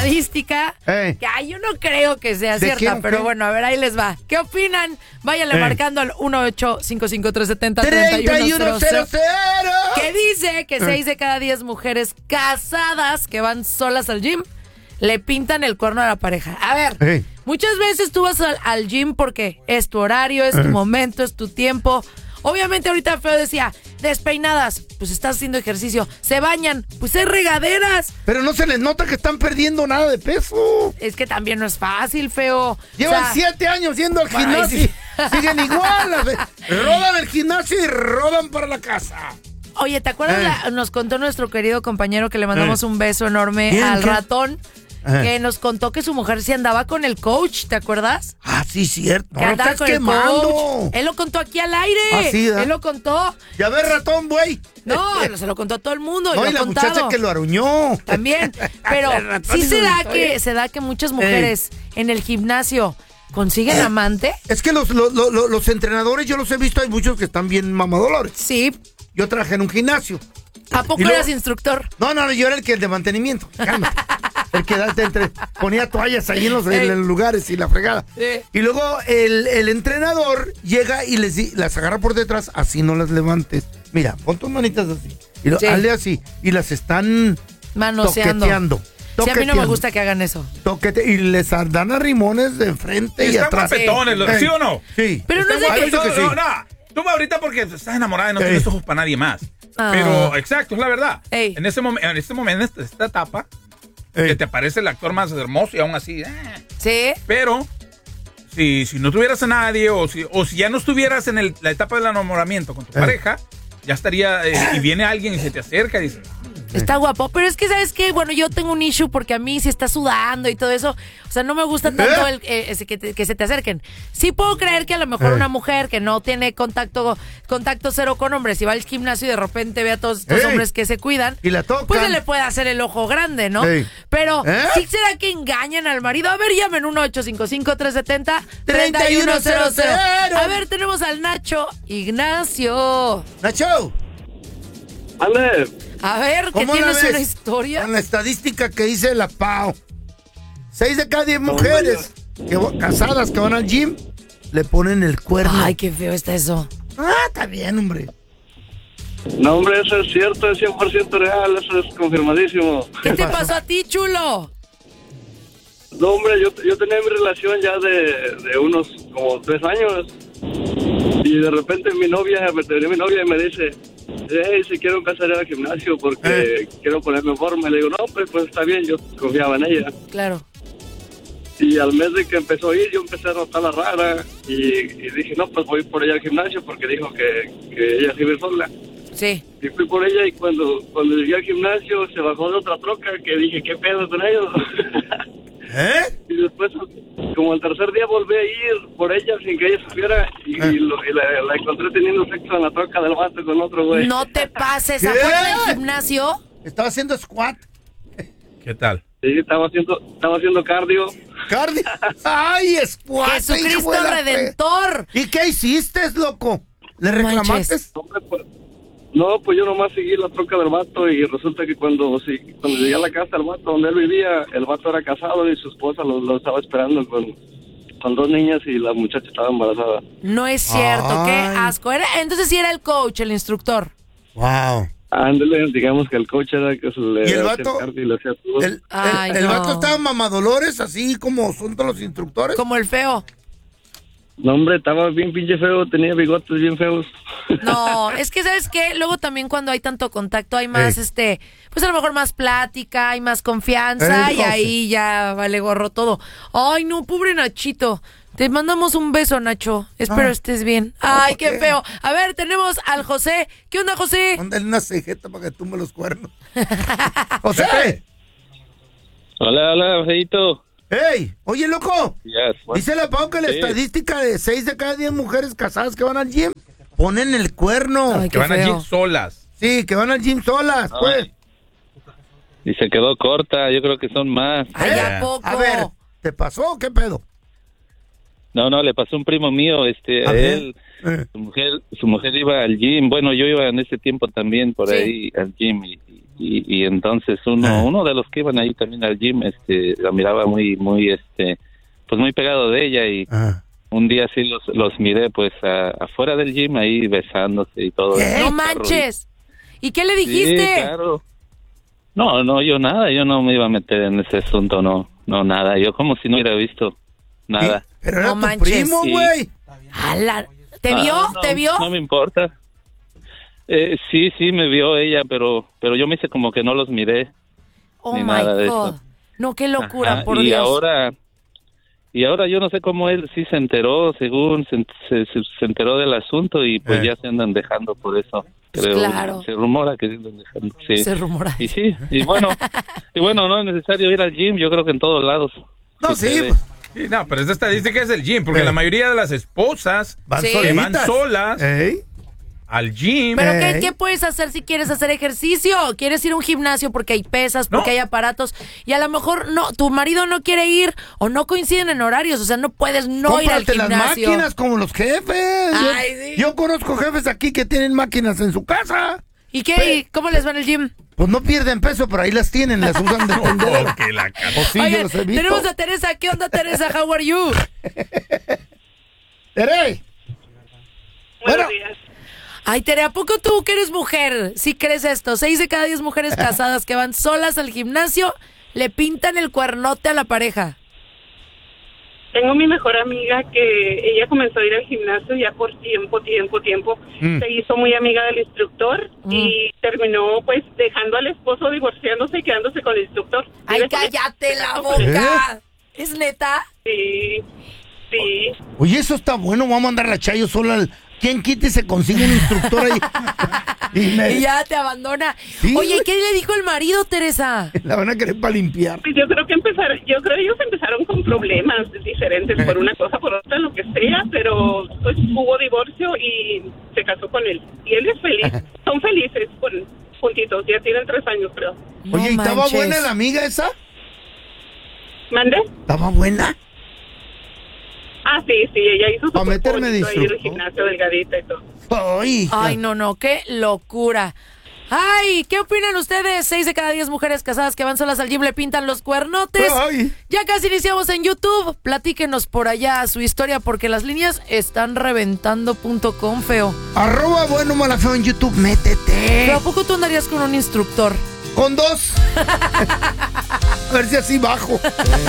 estadística que yo no creo que sea cierta, pero bueno, a ver, ahí les va. ¿Qué opinan? Váyanle marcando al 1-855-370-3100 que dice que 6 de cada 10 mujeres casadas que van solas al gym le pintan el cuerno a la pareja. A ver, muchas veces tú vas al gym porque es tu horario, es tu momento, es tu tiempo. Obviamente ahorita Feo decía, despeinadas, pues estás haciendo ejercicio. Se bañan, pues hay regaderas. Pero no se les nota que están perdiendo nada de peso. Es que también no es fácil, Feo. Llevan 7 años yendo al gimnasio. Sí. Siguen igual. Rodan el gimnasio y rodan para la casa. Oye, ¿te acuerdas? Nos contó nuestro querido compañero que le mandamos un beso enorme al ratón. Que nos contó que su mujer se andaba con el coach, ¿te acuerdas? Ah, sí, cierto. Que andaba con quemando. El coach. Él lo contó aquí al aire. Ah, sí, él lo contó. Ya ves, ratón, güey. No, se lo contó a todo el mundo. No, y la muchacha que lo aruñó. También. Pero sí se da que muchas mujeres en el gimnasio consiguen amante. Es que los entrenadores, yo los he visto, hay muchos que están bien mamadolores. Sí. Yo trabajé en un gimnasio. ¿A poco eras instructor? No, yo era el de mantenimiento. Cálmate. El que ponía toallas ahí en los lugares y la fregada. Sí. Y luego el entrenador llega y las agarra por detrás, así no las levantes. Mira, pon tus manitas así. Y hazle así. Y las están manoseando. Sí, a mí no me gusta que hagan eso. Y les dan a rimones de enfrente y atrás. Están guapetones, ¿sí o no? Sí. Pero no sé qué. No, tú ahorita porque estás enamorada y no tienes ojos para nadie más. Pero, exacto, es la verdad. En este momento, en esta etapa, que te aparece el actor más hermoso y aún así. Sí. Pero, si no tuvieras a nadie o si ya no estuvieras en la etapa del enamoramiento con tu pareja, ya estaría, y viene alguien y se te acerca y dice... Está guapo, pero es que, ¿sabes qué? Bueno, yo tengo un issue porque a mí si está sudando y todo eso, o sea, no me gusta tanto que se te acerquen. Sí puedo creer que a lo mejor una mujer que no tiene contacto cero con hombres y va al gimnasio y de repente ve a todos estos hombres que se cuidan, y la tocan, pues se le puede hacer el ojo grande, ¿no? Pero, ¿sí será que engañan al marido? A ver, llamen 1-855-370-3100. A ver, tenemos al Nacho Ignacio. ¡Nacho! ¡Ale! A ver, ¿qué tienes una historia? Con la estadística que dice la PAO. 6 de cada 10 mujeres casadas que van al gym le ponen el cuerno. Ay, qué feo está eso. Está bien, hombre. No, hombre, eso es cierto, es 100% real, eso es confirmadísimo. ¿Qué te pasó a ti, chulo? No, hombre, yo tenía mi relación ya de unos como 3 años. Y de repente me terminé mi novia y me dice... si quiero empezar a ir al gimnasio porque quiero ponerme en forma. Le digo, no, pues está bien, yo confiaba en ella. Claro. Y al mes de que empezó a ir, yo empecé a notarla rara y dije, no, pues voy por ella al gimnasio porque dijo que ella se iba a ir sola. Sí. Y fui por ella y cuando llegué al gimnasio se bajó de otra troca que dije, ¿qué pedo con ellos? Y después, como el tercer día volví a ir por ella sin que ella supiera y la encontré teniendo sexo en la troca del vato con otro güey. No te pases, ¿afuera del gimnasio? Estaba haciendo squat. ¿Qué tal? Sí, estaba haciendo cardio. ¿Cardio? ¡Ay, squat! ¡Jesucristo Redentor! ¿Y qué hiciste, loco? ¿Le reclamaste? No, pues yo nomás seguí la troca del vato y resulta que cuando llegué a la casa del vato donde él vivía, el vato era casado y su esposa lo estaba esperando con 2 niñas y la muchacha estaba embarazada. No es cierto, qué asco. Entonces sí era el coach, el instructor. Wow. Ándale, digamos que el coach era que se le... ¿Y el vato? El vato estaba mamadolores, así como son todos los instructores. Como el feo. No, hombre, estaba bien pinche feo, tenía bigotes bien feos. No, es que, ¿sabes qué? Luego también cuando hay tanto contacto hay más, pues a lo mejor más plática, hay más confianza y ahí ya vale gorro todo. Ay, no, pobre Nachito. Te mandamos un beso, Nacho. Espero estés bien. Ay, qué feo. A ver, tenemos al José. ¿Qué onda, José? Mándale una cejeta para que tumbe los cuernos. ¡José! Hola, feito. ¡Ey! Oye, loco. Yes, dice la Pau que la estadística de 6 de cada 10 mujeres casadas que van al gym ponen el cuerno. Ay, que van al gym solas. Sí, que van al gym solas, pues. Y se quedó corta, yo creo que son más. Ay, ¿a poco? A ver, ¿te pasó o qué pedo? No, le pasó a un primo mío, a él, su mujer iba al gym, bueno, yo iba en ese tiempo también por ahí al gym y y entonces uno de los que iban ahí también al gym, la miraba muy, pues muy pegado de ella y un día sí los miré pues afuera del gym ahí besándose y todo. ¡No manches! ¿Y qué le dijiste? Sí, claro. No, yo nada, yo no me iba a meter en ese asunto, no, nada, yo como si no hubiera visto nada. ¿Sí? Pero era tu primo, güey. ¿Te vio? ¿Te vio? No me importa. Sí, me vio ella, pero yo me hice como que no los miré. Oh, my God. No, qué locura, por Dios. Y ahora yo no sé cómo él sí se enteró, según se enteró del asunto y pues ya se andan dejando por eso. Creo. Claro. Se rumora que se andan dejando. Sí. Se rumora. Y sí, y bueno, no es necesario ir al gym, yo creo que en todos lados. No, sí. Sí, no, pero esta estadística es del gym, porque la mayoría de las esposas van solas al gym. Pero ¿qué puedes hacer si quieres hacer ejercicio? ¿Quieres ir a un gimnasio porque hay pesas, porque hay aparatos? Y a lo mejor tu marido no quiere ir o no coinciden en horarios, o sea, no puedes no ir al gimnasio. Las máquinas como los jefes. Yo conozco jefes aquí que tienen máquinas en su casa. ¿Y qué? ¿Cómo les va en el gym? Pues no pierden peso, pero ahí las tienen, las usan de tendero. Sí, oigan, tenemos a Teresa. ¿Qué onda, Teresa? How are you? Tere. Buenos días. Ay, Tere, ¿a poco tú que eres mujer sí crees esto? 6 de cada 10 mujeres casadas que van solas al gimnasio le pintan el cuernote a la pareja. Tengo mi mejor amiga que ella comenzó a ir al gimnasio ya por tiempo. Se hizo muy amiga del instructor y terminó pues dejando al esposo, divorciándose y quedándose con el instructor. ¡Ay, cállate la boca! ¿Es neta? Sí. Oye, eso está bueno, vamos a mandar a Chayo sola al... ¿Quién quita y se consigue un instructor ahí? Y ya te abandona. Sí, oye, ¿qué le dijo el marido, Teresa? La van a querer para limpiar. Pues yo creo que ellos empezaron con problemas diferentes por una cosa, por otra, lo que sea, pero pues hubo divorcio y se casó con él. Y él es feliz, son felices juntitos, ya tienen 3 años, creo. Oye, ¿y estaba buena la amiga esa? ¿Mande? ¿Estaba buena? Ah, sí, ella hizo su para meterme de ahí el gimnasio delgadita y todo. Ay, no, qué locura. Ay, ¿qué opinan ustedes? 6 de cada 10 mujeres casadas que van solas al gym le pintan los cuernotes. Ya casi iniciamos en YouTube. Platíquenos por allá su historia porque las líneas están reventando.com, feo. @bueno mala feo en YouTube, métete. ¿Pero a poco tú andarías con un instructor? Con 2. A ver si así bajo.